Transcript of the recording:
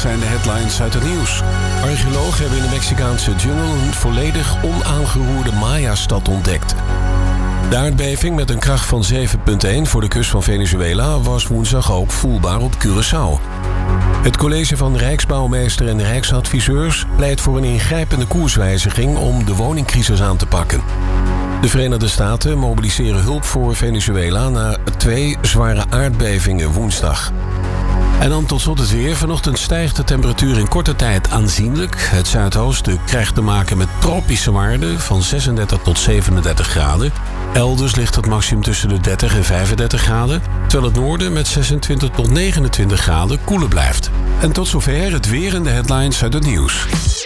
zijn de headlines uit het nieuws. Archeologen hebben in de Mexicaanse jungle een volledig onaangeroerde Maya-stad ontdekt. De aardbeving met een kracht van 7,1 voor de kust van Venezuela was woensdag ook voelbaar op Curaçao. Het college van Rijksbouwmeester en Rijksadviseurs pleit voor een ingrijpende koerswijziging om de woningcrisis aan te pakken. De Verenigde Staten mobiliseren hulp voor Venezuela na 2 zware aardbevingen woensdag. En dan tot slot het weer. Vanochtend stijgt de temperatuur in korte tijd aanzienlijk. Het zuidoosten krijgt te maken met tropische waarden van 36 tot 37 graden. Elders ligt het maximum tussen de 30 en 35 graden. Terwijl het noorden met 26 tot 29 graden koeler blijft. En tot zover het weer en de headlines uit het nieuws.